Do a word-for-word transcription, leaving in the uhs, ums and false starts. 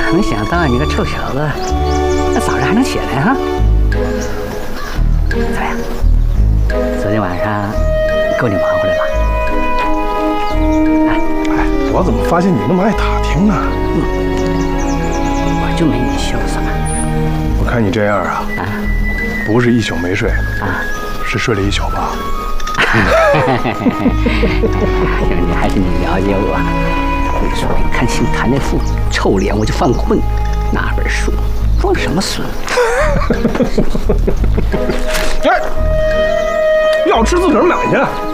没想到你个臭小子，那早上还能起来哈？怎么样？昨天晚上够你忙活的吧？ 哎，哎，我怎么发现你那么爱打听呢？ 嗯，我就没你羞涩嘛。 我看你这样啊，啊，不是一宿没睡啊，是睡了一宿吧？ 兄弟，还是你了解我。我跟你说，看姓谭那副臭脸，我就犯困。拿本书，装什么孙？ 哎，要吃自个儿买去。